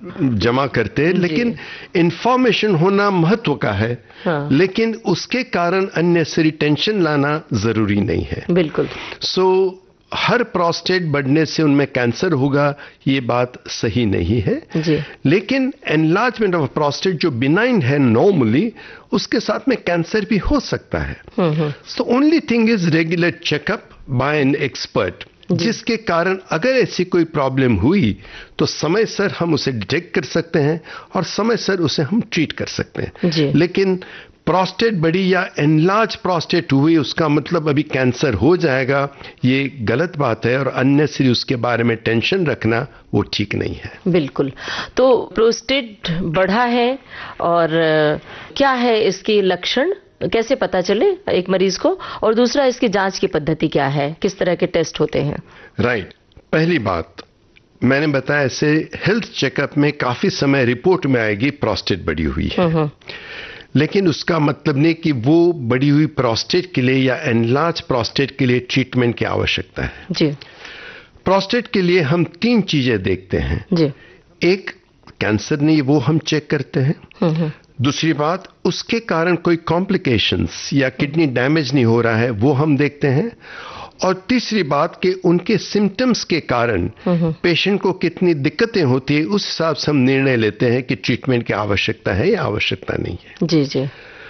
जमा करते हैं, लेकिन इंफॉर्मेशन होना महत्व का है। हाँ। लेकिन उसके कारण अननेसेसरी टेंशन लाना जरूरी नहीं है। बिल्कुल। सो हर प्रोस्टेट बढ़ने से उनमें कैंसर होगा, ये बात सही नहीं है जी। लेकिन एनलार्जमेंट ऑफ प्रोस्टेट जो बिनाइन है नॉर्मली, उसके साथ में कैंसर भी हो सकता है। So only thing is regular checkup bye an expert, जिसके कारण अगर ऐसी कोई प्रॉब्लम हुई तो समय सर हम उसे डिटेक्ट कर सकते हैं और समय सर उसे हम ट्रीट कर सकते हैं। लेकिन प्रोस्टेट बड़ी या एनलार्ज प्रोस्टेट हुई उसका मतलब अभी कैंसर हो जाएगा, ये गलत बात है और अननेसेसरी उसके बारे में टेंशन रखना वो ठीक नहीं है। बिल्कुल। तो प्रोस्टेट बढ़ा है और क्या है इसके लक्षण, कैसे पता चले एक मरीज को, और दूसरा इसकी जांच की पद्धति क्या है, किस तरह के टेस्ट होते हैं? राइट। पहली बात मैंने बताया, ऐसे हेल्थ चेकअप में काफी समय रिपोर्ट में आएगी प्रोस्टेट बढ़ी हुई है, लेकिन उसका मतलब नहीं कि वो बढ़ी हुई प्रोस्टेट के लिए या एनलार्ज प्रोस्टेट के लिए ट्रीटमेंट की आवश्यकता है। जी। प्रोस्टेट के लिए हम 3 चीजें देखते हैं जी। एक, कैंसर नहीं वो हम चेक करते हैं। दूसरी बात, उसके कारण कोई कॉम्प्लिकेशंस या किडनी डैमेज नहीं हो रहा है वो हम देखते हैं। और तीसरी बात कि उनके सिम्टम्स के कारण पेशेंट को कितनी दिक्कतें होती है, उस हिसाब से हम निर्णय लेते हैं कि ट्रीटमेंट की आवश्यकता है या आवश्यकता नहीं है। जी जी।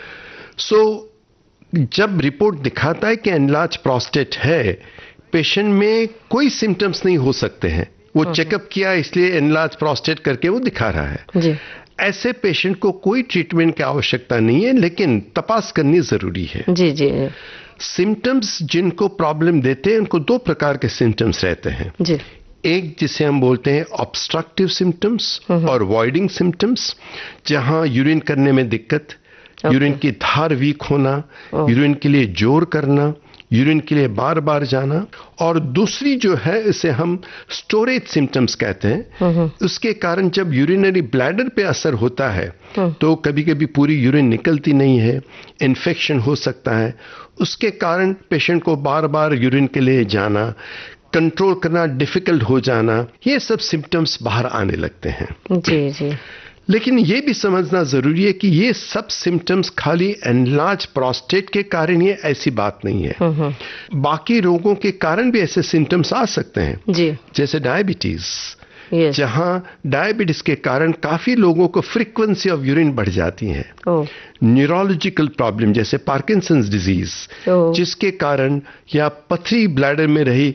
सो जब रिपोर्ट दिखाता है कि एनलार्ज प्रोस्टेट है, पेशेंट में कोई सिम्टम्स नहीं हो सकते हैं, वो चेकअप किया इसलिए एनलार्ज प्रोस्टेट करके वो दिखा रहा है। जी। ऐसे पेशेंट को कोई ट्रीटमेंट की आवश्यकता नहीं है, लेकिन तपास करनी जरूरी है। जी जी। सिम्टम्स जिनको प्रॉब्लम देते हैं उनको 2 प्रकार के सिम्टम्स रहते हैं। जी। एक जिसे हम बोलते हैं ऑब्स्ट्रक्टिव सिम्टम्स और वॉइडिंग सिम्टम्स, जहां यूरिन करने में दिक्कत, यूरिन की धार वीक होना, यूरिन के लिए जोर करना, यूरिन के लिए बार बार जाना। और दूसरी जो है इसे हम स्टोरेज सिम्टम्स कहते हैं। उसके कारण जब यूरिनरी ब्लैडर पे असर होता है तो कभी कभी पूरी यूरिन निकलती नहीं है, इन्फेक्शन हो सकता है, उसके कारण पेशेंट को बार बार यूरिन के लिए जाना, कंट्रोल करना डिफिकल्ट हो जाना, ये सब सिम्टम्स बाहर आने लगते हैं। जी जी। लेकिन ये भी समझना जरूरी है कि ये सब सिम्टम्स खाली एनलार्ज प्रोस्टेट के कारण ये ऐसी बात नहीं है। बाकी रोगों के कारण भी ऐसे सिम्टम्स आ सकते हैं। जी। जैसे डायबिटीज, Yes. जहां डायबिटीज के कारण काफी लोगों को फ्रीक्वेंसी ऑफ यूरिन बढ़ जाती है। न्यूरोलॉजिकल प्रॉब्लम जैसे पार्किंसंस डिजीज, जिसके कारण या पथरी ब्लैडर में रही,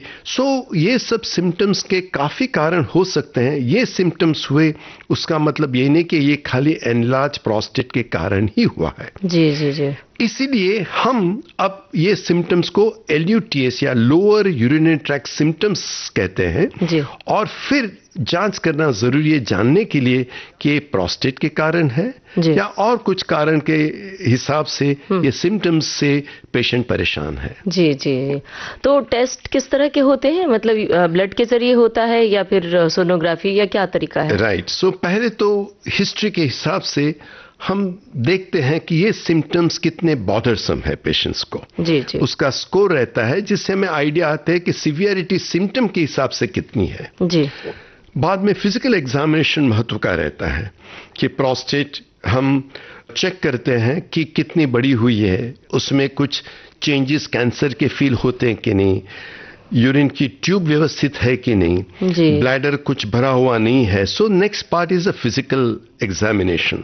ये सब सिम्टम्स के काफी कारण हो सकते हैं। ये सिम्टम्स हुए उसका मतलब ये नहीं कि ये खाली एनलार्ज प्रोस्टेट के कारण ही हुआ है। जी जी जी। इसीलिए हम अब ये सिम्टम्स को LUTS या लोअर यूरिनरी ट्रैक्ट सिम्टम्स कहते हैं। जी। और फिर जांच करना जरूरी है जानने के लिए कि प्रोस्टेट के कारण है या और कुछ कारण के हिसाब से ये सिम्टम्स से पेशेंट परेशान है। जी जी। तो टेस्ट किस तरह के होते हैं, मतलब ब्लड के जरिए होता है या फिर सोनोग्राफी, या क्या तरीका है? राइट। सो पहले तो हिस्ट्री के हिसाब से हम देखते हैं कि ये सिम्टम्स कितने बॉदरसम है पेशेंट्स को। जी जी। उसका स्कोर रहता है जिससे हमें आइडिया आता है कि सीवियरिटी सिम्टम के हिसाब से कितनी है। जी। बाद में फिजिकल एग्जामिनेशन महत्व का रहता है कि प्रोस्टेट हम चेक करते हैं कि कितनी बड़ी हुई है, उसमें कुछ चेंजेस कैंसर के फील होते हैं कि नहीं, यूरिन की ट्यूब व्यवस्थित है कि नहीं, ब्लैडर कुछ भरा हुआ नहीं है। So next part is a physical examination.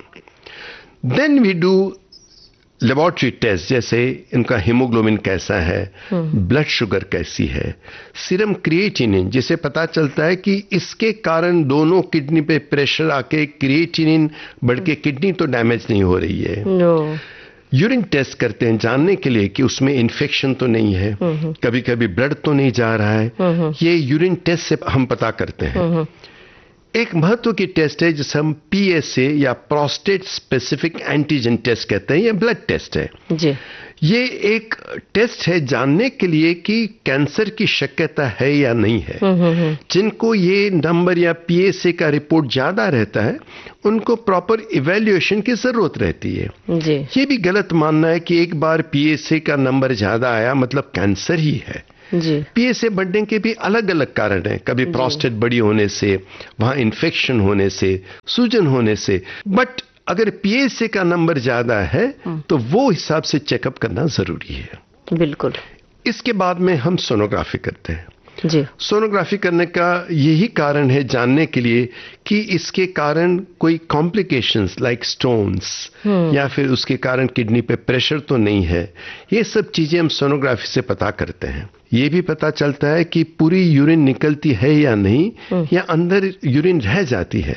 Then we do laboratory test, जैसे इनका हीमोग्लोबिन कैसा है, ब्लड शुगर कैसी है, सीरम क्रिएटिनिन, जिसे पता चलता है कि इसके कारण दोनों किडनी पे प्रेशर आके क्रिएटिनिन बढ़ के किडनी तो डैमेज नहीं हो रही है। यूरिन टेस्ट करते हैं जानने के लिए कि उसमें इन्फेक्शन तो नहीं है, कभी कभी ब्लड तो नहीं जा रहा है, ये यूरिन टेस्ट से हम पता करते हैं। एक महत्व की टेस्ट है जिसे हम PSA या प्रोस्टेट स्पेसिफिक एंटीजन टेस्ट कहते हैं, ये ब्लड टेस्ट है जी। ये एक टेस्ट है जानने के लिए कि कैंसर की शक्यता है या नहीं है। जिनको ये नंबर या PSA का रिपोर्ट ज्यादा रहता है उनको प्रॉपर इवैल्यूएशन की जरूरत रहती है। जी। ये भी गलत मानना है कि एक बार PSA का नंबर ज्यादा आया मतलब कैंसर ही है। जी। पीएसए बढ़ने के भी अलग अलग कारण हैं, कभी प्रोस्टेट बड़ी होने से, वहां इन्फेक्शन होने से, सूजन होने से। बट अगर पीएसए का नंबर ज्यादा है तो वो हिसाब से चेकअप करना जरूरी है। बिल्कुल। इसके बाद में हम सोनोग्राफी करते हैं। जी। सोनोग्राफी करने का यही कारण है जानने के लिए कि इसके कारण कोई कॉम्प्लिकेशंस लाइक स्टोन्स या फिर उसके कारण किडनी पे प्रेशर तो नहीं है। ये सब चीजें हम सोनोग्राफी से पता करते हैं। ये भी पता चलता है कि पूरी यूरिन निकलती है या नहीं, या अंदर यूरिन रह जाती है।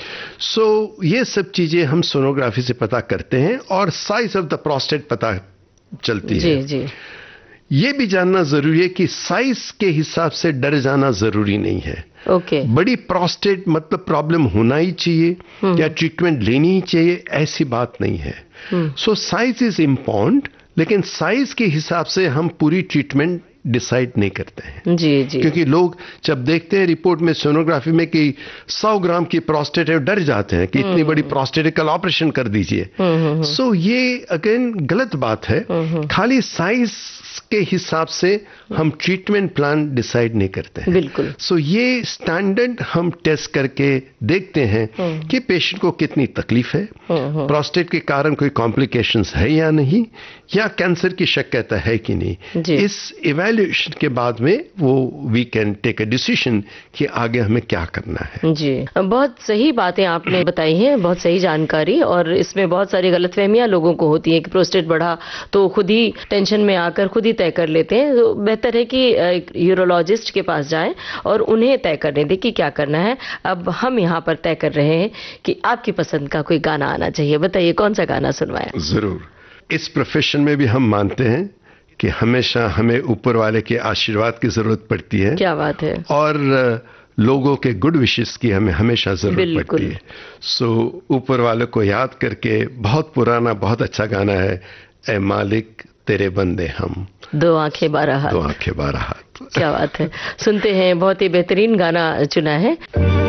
सो ये सब चीजें हम सोनोग्राफी से पता करते हैं और साइज ऑफ द प्रोस्टेट पता चलती है। जी। ये भी जानना जरूरी है कि साइज के हिसाब से डर जाना जरूरी नहीं है। ओके। बड़ी प्रोस्टेट मतलब प्रॉब्लम होना ही चाहिए या ट्रीटमेंट लेनी ही चाहिए, ऐसी बात नहीं है। सो साइज इज इम्पोर्टेंट, लेकिन साइज के हिसाब से हम पूरी ट्रीटमेंट डिसाइड नहीं करते हैं। जी। क्योंकि लोग जब देखते हैं रिपोर्ट में सोनोग्राफी में कि 100 ग्राम की प्रोस्टेट है, डर जाते हैं कि इतनी बड़ी प्रोस्टेट है, कल ऑपरेशन कर दीजिए। सो ये अगेन गलत बात है। खाली साइज के हिसाब से हम ट्रीटमेंट प्लान डिसाइड नहीं करते हैं। बिल्कुल। सो ये स्टैंडर्ड हम टेस्ट करके देखते हैं कि पेशेंट को कितनी तकलीफ है, प्रोस्टेट के कारण कोई कॉम्प्लिकेशंस है या नहीं, या कैंसर की शक्यता है कि नहीं। इस इवैल्यूएशन के बाद में वो we can take a decision कि आगे हमें क्या करना है। जी, बहुत सही बातें आपने बताई हैं, बहुत सही जानकारी। और इसमें बहुत सारी गलतफहमियां लोगों को होती हैं कि प्रोस्टेट बढ़ा तो खुद ही टेंशन में आकर खुद ही तय कर लेते हैं। तो बेहतर है कि एक यूरोलॉजिस्ट के पास जाएं और उन्हें तय करने दें कि क्या करना है। अब हम यहाँ पर तय कर रहे हैं कि आपकी पसंद का कोई गाना आना चाहिए। बताइए कौन सा गाना सुनवाएं? जरूर। इस प्रोफेशन में भी हम मानते हैं कि हमेशा हमें ऊपर वाले के आशीर्वाद की जरूरत पड़ती है। क्या बात है। और लोगों के गुड विशेस की हमें हमेशा जरूरत पड़ती है। सो ऊपर वाले को याद करके बहुत पुराना बहुत अच्छा गाना है, ए मालिक तेरे बंदे हम, 2 आंखें 12 हाथ। 2 आंखें 12 हाथ। क्या बात है। सुनते हैं, बहुत ही बेहतरीन गाना चुना है।